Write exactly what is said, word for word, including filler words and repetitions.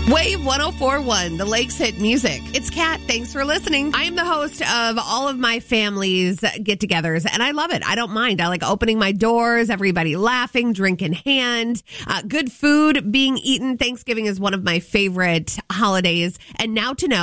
Wave one oh four point one, the Lakes Hit Music. It's Kat. Thanks for listening. I am the host of all of my family's get-togethers, and I love it. I don't mind. I like opening my doors, everybody laughing, drink in hand, uh, good food being eaten. Thanksgiving is one of my favorite holidays. And now to know